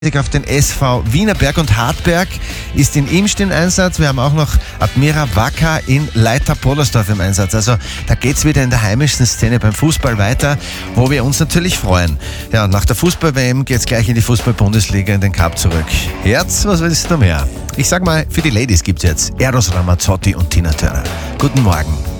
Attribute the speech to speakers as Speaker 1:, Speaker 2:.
Speaker 1: auf den SV Wienerberg und Hartberg ist in Imst im Einsatz. Wir haben auch noch Admira Wacker in Leiter-Pollersdorf im Einsatz. Also da geht es wieder in der heimischen Szene beim Fußball weiter, wo wir uns natürlich freuen. Ja, und nach der Fußball-WM geht es gleich in die Fußball-Bundesliga, in den Cup zurück. Herz, was willst du mehr? Ich sag mal, für die Ladies gibt's jetzt Eros Ramazzotti und Tina Turner. Guten Morgen.